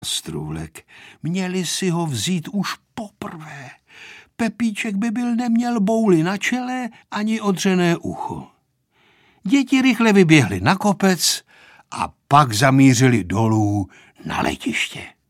Strůvlek. Měli si ho vzít už poprvé. Pepíček by byl neměl bouli na čele ani odřené ucho. Děti rychle vyběhly na kopec a pak zamířili dolů na letiště.